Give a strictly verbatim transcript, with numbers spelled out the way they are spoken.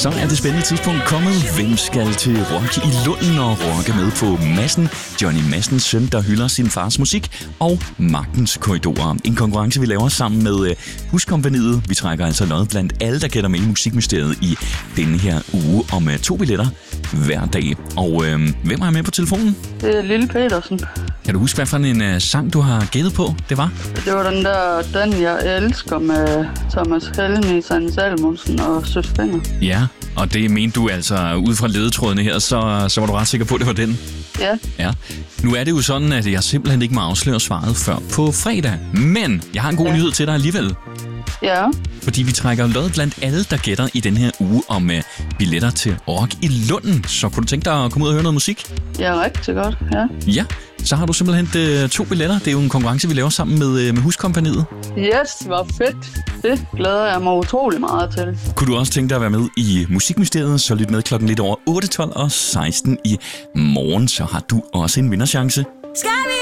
Så er det spændende tidspunkt kommet. Hvem skal til Rock i Lunden og rocke med på Madsen? Johnny Madsens søn, der hylder sin fars musik, og Magtens Korridorer. En konkurrence, vi laver sammen med uh, Huskompagniet. Vi trækker altså noget blandt alle, der gætter med i Musikmysteriet i denne her uge om uh, to billetter hver dag. Og uh, hvem er med på telefonen? Det er Lille Petersen. Kan du huske, hvad for en uh, sang, du har gættet på, det var? Det var den der, Den jeg elsker med Thomas Helmi, Sanne Salmonsen og Søs Fenger. Ja, og det mente du altså ud fra ledetrådene her, så, så var du ret sikker på, at det var den. Ja. Ja. Nu er det jo sådan, at jeg simpelthen ikke må afsløre svaret før på fredag. Men jeg har en god ja. nyhed til dig alligevel. Ja. Fordi vi trækker lod blandt alle, der gætter i den her uge om uh, billetter til Rock i Lunden. Så kunne du tænke dig at komme ud og høre noget musik? Ja, rigtig godt, ja. Ja, så har du simpelthen uh, to billetter. Det er jo en konkurrence, vi laver sammen med, uh, med Huskompagniet. Yes, hvor fedt. Det glæder jeg mig utrolig meget til. Kunne du også tænke dig at være med i Musikmysteriet, så lyt med klokken lidt over otte, tolv og seksten i morgen, så har du også en vinderchance. Skal vi